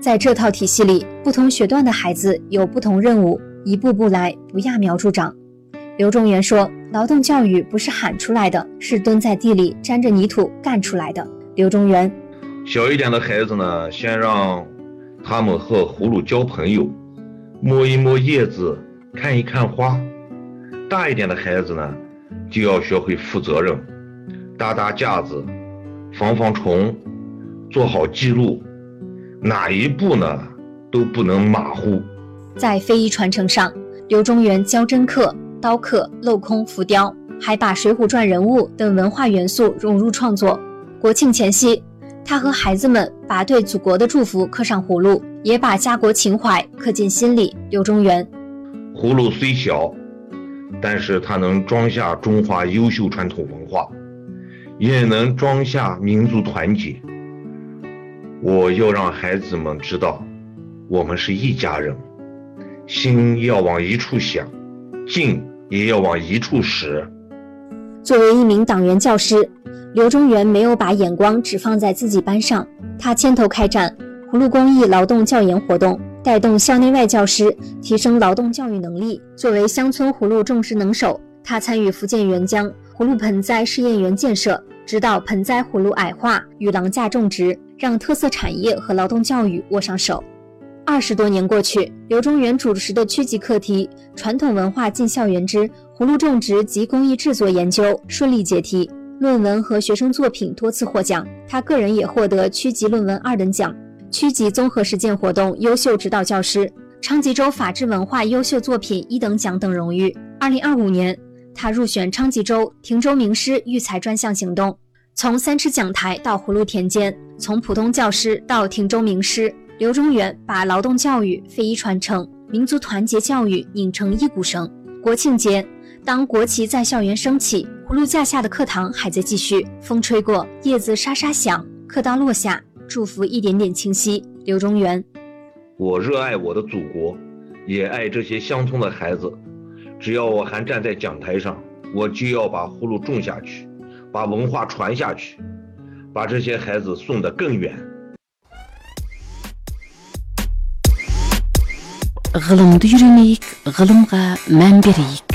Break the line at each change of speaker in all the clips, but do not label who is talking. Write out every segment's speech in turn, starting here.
在这套体系里，不同学段的孩子有不同任务，一步步来，不揠苗助长。刘仲元说，劳动教育不是喊出来的，是蹲在地里沾着泥土干出来的。刘仲元，
小一点的孩子呢，先让他们和葫芦交朋友，摸一摸叶子，看一看花。大一点的孩子呢，就要学会负责任，搭搭架子，防防虫，做好记录，哪一步呢都不能马虎。
在非遗传承上，刘仲元教针刻、刀刻、镂空、浮雕，还把《水浒传》人物等文化元素融入创作。国庆前夕，他和孩子们把对祖国的祝福刻上葫芦，也把家国情怀刻进心里。刘仲元，
葫芦虽小，但是它能装下中华优秀传统文化，也能装下民族团结。我要让孩子们知道，我们是一家人，心要往一处想，劲也要往一处使。
作为一名党员教师，刘仲元没有把眼光只放在自己班上，他牵头开展葫芦公益劳动教研活动，带动校内外教师提升劳动教育能力。作为乡村葫芦种植能手，他参与福建沅江葫芦盆栽试验园建设，指导盆栽葫芦矮化与廊架种植，让特色产业和劳动教育握上手。20多年过去，刘仲元主持的区级课题《传统文化进校园之葫芦种植及工艺制作研究》顺利解题，论文和学生作品多次获奖，他个人也获得区级论文2等奖、区级综合实践活动优秀指导教师、昌吉州法治文化优秀作品1等奖等荣誉。2025年，他入选昌吉州汀州名师育才专项行动，从3尺讲台到葫芦田间，从普通教师到汀州名师，刘仲元把劳动教育、非遗传承、民族团结教育拧成一股绳。国庆节，当国旗在校园升起，葫芦架下的课堂还在继续，风吹过，叶子沙沙响，刻刀落下，祝福一点点清晰。刘仲元，
我热爱我的祖国，也爱这些乡村的孩子。只要我还站在讲台上，我就要把葫芦种下去，把文化传下去，把这些孩子送得更远。
Ғылымды үйренейік, ғылымға мән берейік.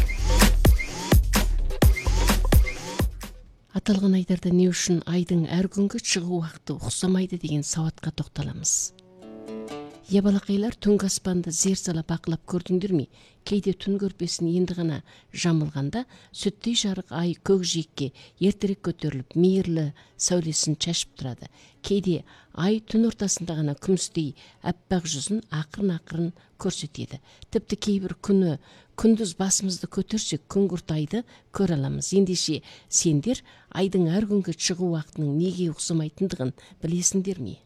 Аталған айдарда не үшін айдың әр күнгі шығу уақыты ұқсамайды деген сауатқа тоқталамыз. Е балақайлар, түнгі аспанды зер сала бақылап көрдіңдер ме? Кейде түн көрпесін енді ғана жамылғанда сүттей жарық ай көкжиекке ертерек көтеріліп мейірлі сәулесін шашып тұрады. Кейде ай түн ортасында ғана күмістей әппақ жүзін ақырын-ақырын көрсетеді. Тіпті кейбір күні күндіз басымызды көтерсек күңгірт айды көре аламыз. Ендеше сендер айдың әр күнгі шығу уақытының неге ұқсамайтындығын білесіңдер ме?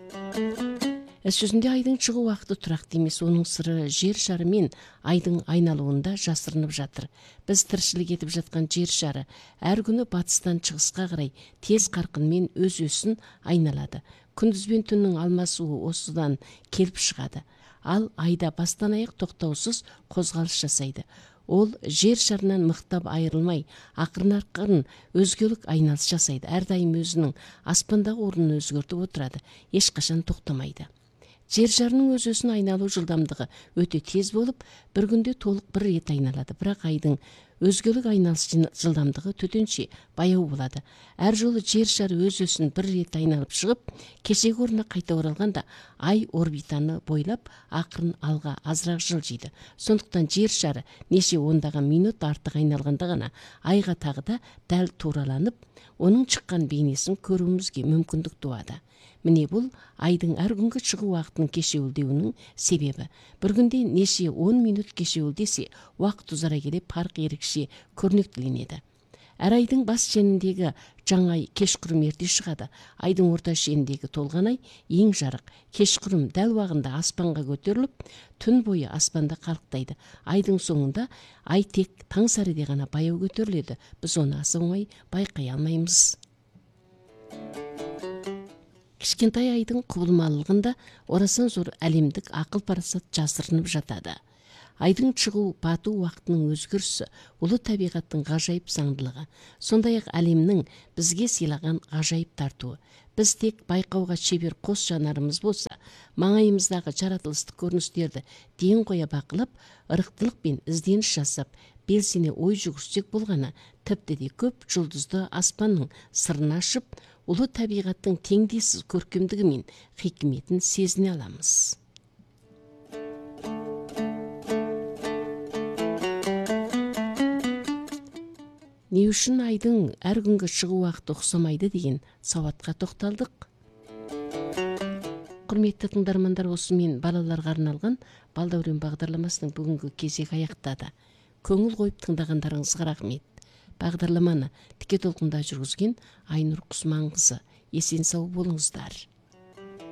Іс жүзінде айдың шығу уақыты тұрақты емес, оның сыры жер шары мен айдың айналуында жасырынып жатыр. Біз тіршілік етіп жатқан жер шары әр күні батыстан шығысқа қарай тез қарқынмен өз-өсін айналады. Күндіз бен түннің алмасуы осыдан келіп шығады. Ал айда бастан аяқ тоқтаусыз қозғалыс жасайды. Ол жер шарынан мықтап айырылмай, ақырын-ақырын өзгелік айналыс жасайды. Әрдайым өзінің аспандағы орнын өзгертіп отырады, ешқашан тоқтамайды. Жер шарының өз-өсін айналу жылдамдығы өте тез болып, бір күнде толық бір рет айналады. Бірақ айдың өзгелік айналыс жылдамдығы төтенше баяу болады. Әр жолы жер шары өз-өсін бір рет айналып шығып, кешегі орнына қайта оралғанда ай орбитаны бойлап ақырын алға азырақ жылжиды. Сондықтан жер шары неше ондаған минут артық айналғанда ғана айға тағы да дәл тураланып, оның шыққан бейнесін көруімізге мүмкіндік туады. Міне бұл айдың әр күнгі шығу уақытының кешеуілдеуінің себебі. Бір күнде неше 10 минут кешеуілдесе, уақыт ұзара келе парқ ерекше көрнектіленеді. Әр айдың бас шеніндегі жаңа ай кешқұрым ерте шығады. Айдың орта шеніндегі толған ай ең жарық. Кешқұрым дәл уағында аспанға көтеріліп, түн бойы аспанда қалықтайды. Айдың соңында ай тек таң сәріде ғана баяу көтеріледі. Біз оны аса оңай байқай алмаймыз. Кішкентай айдың құбылмалылығында орасан зор әлемдік ақыл парасат жасырынып жатады. Айдың шығу бату уақытының өзгерісі ұлы табиғаттың ғажайып заңдылығы, сондай-ақ әлемнің бізге сыйлаған ғажайып тартуы. Біз тек байқауға шебер қос жанарымыз болса, маңайымыздағы жаратылыстық көріністерді ден қоя бақылап, ырықтылық пен ізденіс жасап, белсене ой жүгірсек болғаны, тіпті де көп жұлдызды аспанның сырын ашып, ұлы табиғаттың теңдессіз көркемдігі мен хикметін сезіне аламыз. Не үшін айдың әр күнгі шығу уақыты ұқсамайды деген сауатқа тоқталдық. Құрметті тыңдармандар, осымен балаларға арналған Балдәурен бағдарламасының бүгінгі кезегі аяқтады. Көңіл қойып тыңдағандарыңызға рахмет. Бағдарламаны тіке толқында жүргізген Айнұр Құсманқызы. Есен сау болыңыздар.